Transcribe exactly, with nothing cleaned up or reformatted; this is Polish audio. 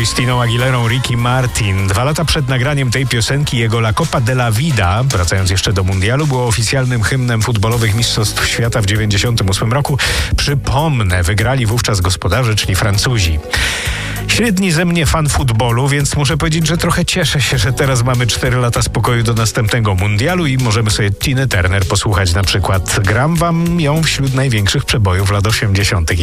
Christiną Aguilerą Ricky Martin. Dwa lata przed nagraniem tej piosenki jego La Copa de la Vida, wracając jeszcze do mundialu, było oficjalnym hymnem futbolowych Mistrzostw Świata w dziewięćdziesiątym ósmym roku. Przypomnę, wygrali wówczas gospodarze, czyli Francuzi. Średni ze mnie fan futbolu, więc muszę powiedzieć, że trochę cieszę się, że teraz mamy cztery lata spokoju do następnego mundialu i możemy sobie Tinę Turner posłuchać na przykład. Gram wam ją wśród największych przebojów lat osiemdziesiątych.